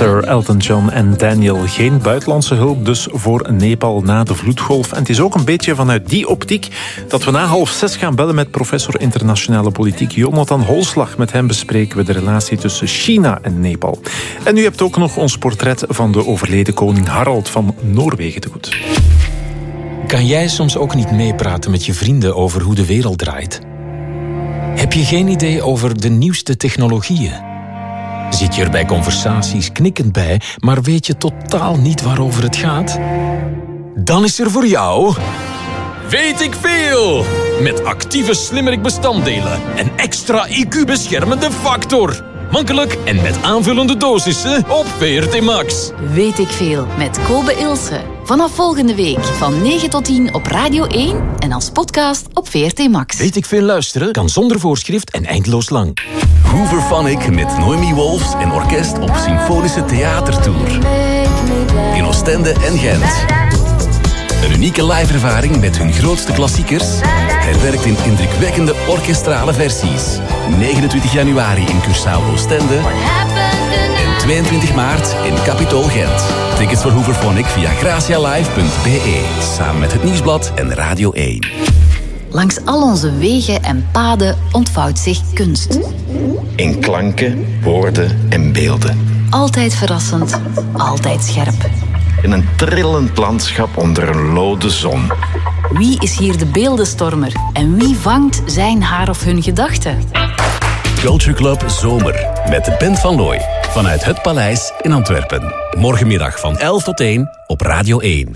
Sir Elton John en Daniel. Geen buitenlandse hulp dus voor Nepal na de vloedgolf. En het is ook een beetje vanuit die optiek dat we na 5:30 gaan bellen met professor internationale politiek Jonathan Holslag. Met hem bespreken we de relatie tussen China en Nepal. En u hebt ook nog ons portret van de overleden koning Harald van Noorwegen te goed. Kan jij soms ook niet meepraten met je vrienden over hoe de wereld draait? Heb je geen idee over de nieuwste technologieën? Zit je er bij conversaties knikkend bij, maar weet je totaal niet waarover het gaat? Dan is er voor jou... Weet ik veel! Met actieve slimmerik-bestanddelen en extra IQ-beschermende factor. Makkelijk en met aanvullende dosissen op VRT Max. Weet ik veel met Kobe Ilse. Vanaf volgende week van 9 tot 10 op Radio 1 en als podcast op VRT Max. Weet ik veel luisteren kan zonder voorschrift en eindeloos lang. Hooverphonic met Noemi Wolfs en orkest op Symfonische Theatertour. In Oostende en Gent. Een unieke live-ervaring met hun grootste klassiekers, herwerkt in indrukwekkende orkestrale versies. 29 januari in Curaçao Oostende en 22 maart in Capitol Gent. Tickets voor Hooverphonic via gracialive.be, samen met het Nieuwsblad en Radio 1. Langs al onze wegen en paden ontvouwt zich kunst. In klanken, woorden en beelden. Altijd verrassend, altijd scherp. In een trillend landschap onder een lode zon. Wie is hier de beeldenstormer en wie vangt zijn haar of hun gedachten? Culture Club Zomer met de Band van Looy vanuit het Paleis in Antwerpen. Morgenmiddag van 11 tot 1 op Radio 1.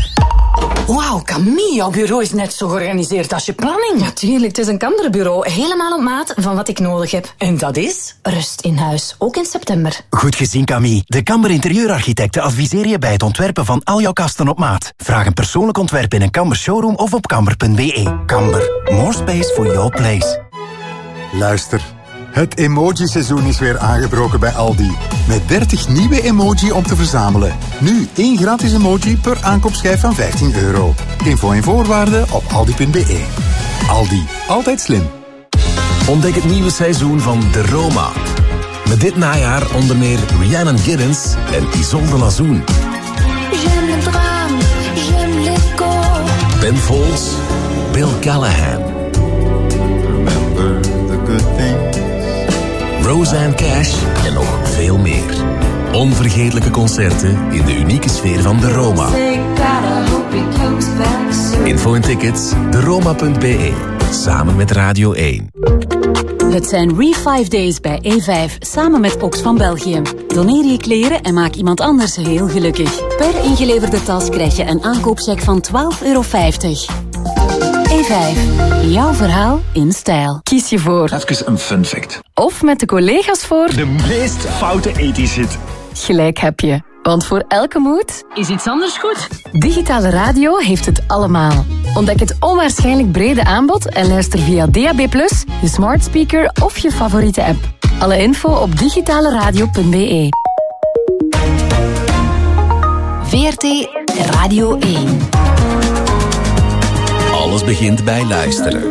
Wauw, Camille, jouw bureau is net zo georganiseerd als je planning. Natuurlijk, het is een kamerbureau. Helemaal op maat van wat ik nodig heb. En dat is? Rust in huis, ook in september. Goed gezien, Camille. De Kamber Interieurarchitecten adviseren je bij het ontwerpen van al jouw kasten op maat. Vraag een persoonlijk ontwerp in een Kamber showroom of op kamber.be. Kamber, more space for your place. Luister. Het emoji-seizoen is weer aangebroken bij Aldi. Met 30 nieuwe emoji om te verzamelen. Nu 1 gratis emoji per aankoopschijf van €15. Info en voorwaarden op aldi.be. Aldi, altijd slim. Ontdek het nieuwe seizoen van De Roma. Met dit najaar onder meer Rhiannon Giddens en Isolde Lazoen. Ben Folds, Bill Callahan. Remember the good things. Roseanne Cash en nog veel meer. Onvergetelijke concerten in de unieke sfeer van De Roma. Info en tickets, deroma.be. Samen met Radio 1. Het zijn Re5 Days bij E5, samen met Ox van België. Doneer je kleren en maak iemand anders heel gelukkig. Per ingeleverde tas krijg je een aankoopcheck van €12,50. E5, jouw verhaal in stijl. Kies je voor. Even een fun fact. Of met de collega's voor. De meest foute ethisch hit. Gelijk heb je. Want voor elke moed Is iets anders goed? Digitale radio heeft het allemaal. Ontdek het onwaarschijnlijk brede aanbod en luister via DAB+, je smart speaker of je favoriete app. Alle info op digitaleradio.be. VRT Radio 1. Alles begint bij luisteren.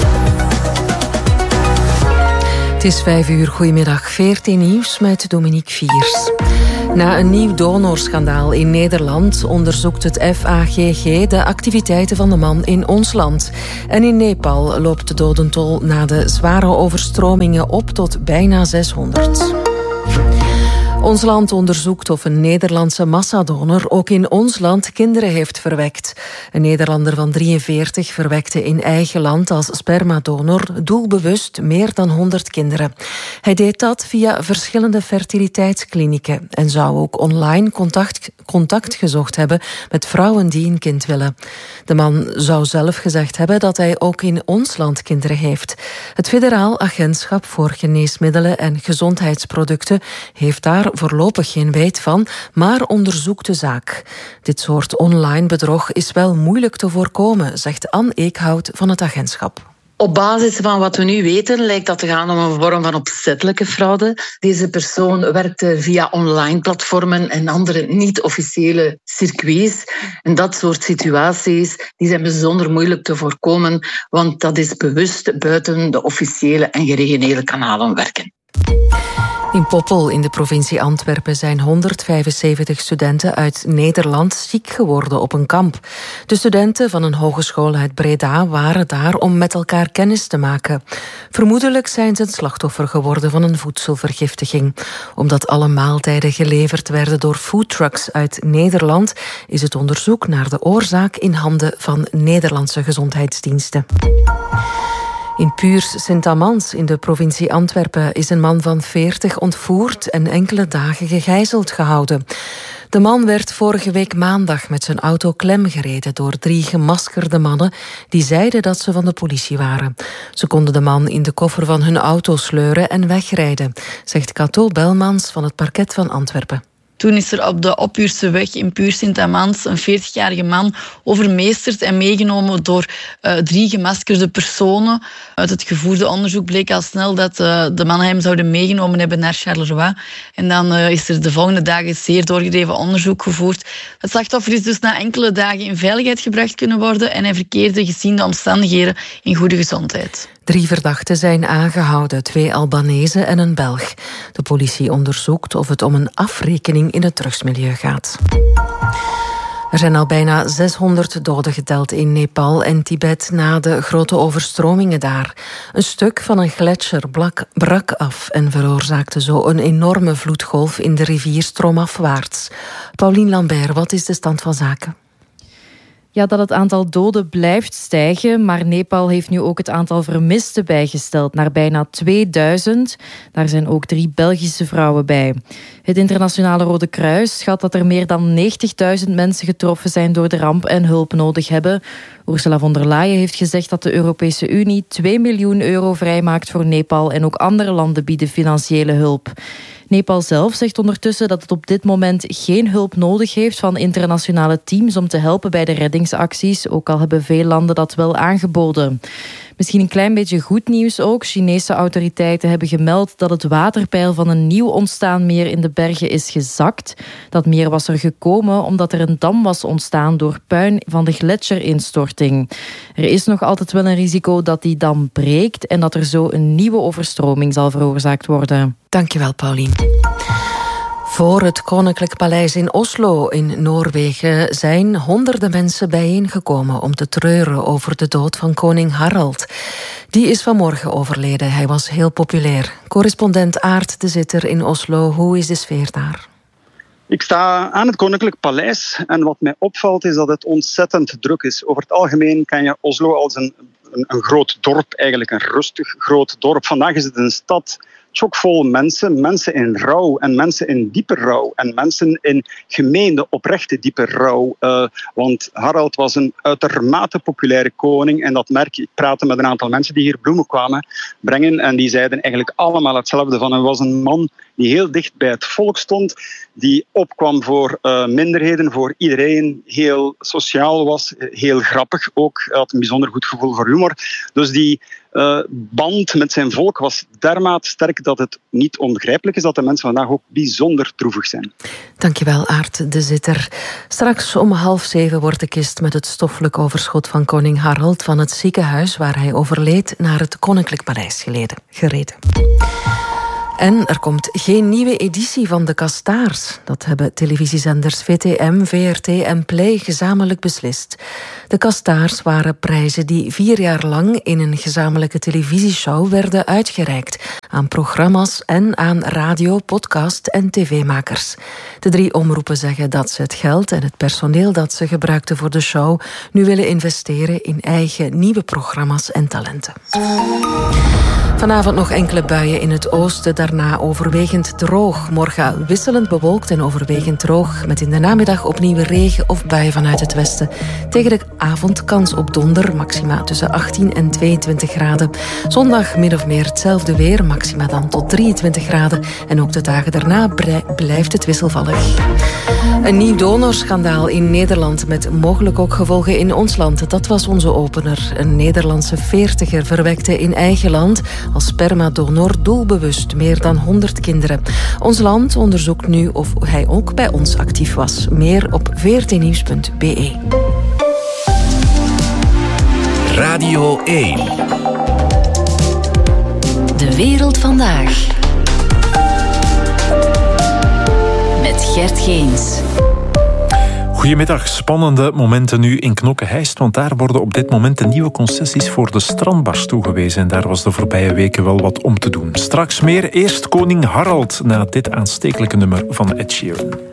Het is 5:00, goedemiddag. VRT Nieuws met Dominique Viers. Na een nieuw donorschandaal in Nederland onderzoekt het FAGG de activiteiten van de man in ons land. En in Nepal loopt de dodentol na de zware overstromingen op tot bijna 600. Ons land onderzoekt of een Nederlandse massadonor ook in ons land kinderen heeft verwekt. Een Nederlander van 43 verwekte in eigen land als spermadonor doelbewust meer dan 100 kinderen. Hij deed dat via verschillende fertiliteitsklinieken en zou ook online contact gezocht hebben met vrouwen die een kind willen. De man zou zelf gezegd hebben dat hij ook in ons land kinderen heeft. Het Federaal Agentschap voor Geneesmiddelen en Gezondheidsproducten heeft daar voorlopig geen weet van, maar onderzoekt de zaak. Dit soort online bedrog is wel moeilijk te voorkomen, zegt Anne Eekhout van het agentschap. Op basis van wat we nu weten lijkt dat te gaan om een vorm van opzettelijke fraude. Deze persoon werkte via online platformen en andere niet-officiële circuits. En dat soort situaties die zijn bijzonder moeilijk te voorkomen, want dat is bewust buiten de officiële en gereguleerde kanalen werken. In Poppel in de provincie Antwerpen zijn 175 studenten uit Nederland ziek geworden op een kamp. De studenten van een hogeschool uit Breda waren daar om met elkaar kennis te maken. Vermoedelijk zijn ze het slachtoffer geworden van een voedselvergiftiging. Omdat alle maaltijden geleverd werden door foodtrucks uit Nederland, is het onderzoek naar de oorzaak in handen van Nederlandse gezondheidsdiensten. In Puurs Sint-Amans in de provincie Antwerpen is een man van 40 ontvoerd en enkele dagen gegijzeld gehouden. De man werd vorige week maandag met zijn auto klemgereden door 3 gemaskerde mannen die zeiden dat ze van de politie waren. Ze konden de man in de koffer van hun auto sleuren en wegrijden, zegt Cato Belmans van het parket van Antwerpen. Toen is er op de Oppuurse weg in Puurs Sint-Amans een 40-jarige man overmeesterd en meegenomen door 3 gemaskerde personen. Uit het gevoerde onderzoek bleek al snel dat de mannen hem zouden meegenomen hebben naar Charleroi. En dan is er de volgende dagen zeer doorgedreven onderzoek gevoerd. Het slachtoffer is dus na enkele dagen in veiligheid gebracht kunnen worden en hij verkeerde gezien de omstandigheden in goede gezondheid. 3 verdachten zijn aangehouden, 2 Albanezen en een Belg. De politie onderzoekt of het om een afrekening in het drugsmilieu gaat. Er zijn al bijna 600 doden geteld in Nepal en Tibet na de grote overstromingen daar. Een stuk van een gletsjer brak af en veroorzaakte zo een enorme vloedgolf in de rivier stroomafwaarts. Pauline Lambert, wat is de stand van zaken? Ja, dat het aantal doden blijft stijgen, maar Nepal heeft nu ook het aantal vermisten bijgesteld naar bijna 2000. Daar zijn ook 3 Belgische vrouwen bij. Het Internationale Rode Kruis schat dat er meer dan 90.000 mensen getroffen zijn door de ramp en hulp nodig hebben. Ursula von der Leyen heeft gezegd dat de Europese Unie 2 miljoen euro vrijmaakt voor Nepal en ook andere landen bieden financiële hulp. Nepal zelf zegt ondertussen dat het op dit moment geen hulp nodig heeft van internationale teams om te helpen bij de reddingsacties, ook al hebben veel landen dat wel aangeboden. Misschien een klein beetje goed nieuws ook. Chinese autoriteiten hebben gemeld dat het waterpeil van een nieuw ontstaan meer in de bergen is gezakt. Dat meer was er gekomen omdat er een dam was ontstaan door puin van de gletsjerinstorting. Er is nog altijd wel een risico dat die dam breekt en dat er zo een nieuwe overstroming zal veroorzaakt worden. Dankjewel, Paulien. Voor het Koninklijk Paleis in Oslo in Noorwegen zijn honderden mensen bijeengekomen om te treuren over de dood van koning Harald. Die is vanmorgen overleden. Hij was heel populair. Correspondent Aart de Zitter in Oslo. Hoe is de sfeer daar? Ik sta aan het Koninklijk Paleis en wat mij opvalt is dat het ontzettend druk is. Over het algemeen ken je Oslo als een groot dorp, eigenlijk een rustig groot dorp. Vandaag is het een stad chockvol mensen, mensen in rouw en mensen in diepe rouw en mensen in gemeende oprechte diepe rouw. Want Harald was een uitermate populaire koning en dat merk je. Ik praatte met een aantal mensen die hier bloemen kwamen brengen en die zeiden eigenlijk allemaal hetzelfde van. Hij was een man die heel dicht bij het volk stond, die opkwam voor minderheden, voor iedereen, heel sociaal was, heel grappig ook, hij had een bijzonder goed gevoel voor humor. Dus die band met zijn volk was dermate sterk dat het niet onbegrijpelijk is dat de mensen vandaag ook bijzonder droevig zijn. Dankjewel, Aart de Zitter. Straks om 6:30 wordt de kist met het stoffelijk overschot van koning Harald van het ziekenhuis waar hij overleed naar het Koninklijk Paleis gereden. En er komt geen nieuwe editie van de Kastaars. Dat hebben televisiezenders VTM, VRT en Play gezamenlijk beslist. De Kastaars waren prijzen die 4 jaar lang in een gezamenlijke televisieshow werden uitgereikt aan programma's en aan radio, podcast en tv-makers. De 3 omroepen zeggen dat ze het geld en het personeel dat ze gebruikten voor de show nu willen investeren in eigen nieuwe programma's en talenten. Vanavond nog enkele buien in het oosten, daarna overwegend droog. Morgen wisselend bewolkt en overwegend droog, met in de namiddag opnieuw regen of buien vanuit het westen. Tegen de avond kans op donder, maxima tussen 18 en 22 graden. Zondag min of meer hetzelfde weer, maxima dan tot 23 graden. En ook de dagen daarna blijft het wisselvallig. Een nieuw donorschandaal in Nederland met mogelijk ook gevolgen in ons land. Dat was onze opener. Een Nederlandse 40er verwekte in eigen land als spermadonor doelbewust meer dan 100 kinderen. Ons land onderzoekt nu of hij ook bij ons actief was. Meer op vrtnieuws.be. Radio 1. De wereld vandaag. Gert Geens. Goedemiddag, spannende momenten nu in Knokke-Heist, want daar worden op dit moment de nieuwe concessies voor de strandbars toegewezen en daar was de voorbije weken wel wat om te doen. Straks meer, eerst koning Harald na dit aanstekelijke nummer van Ed Sheeran.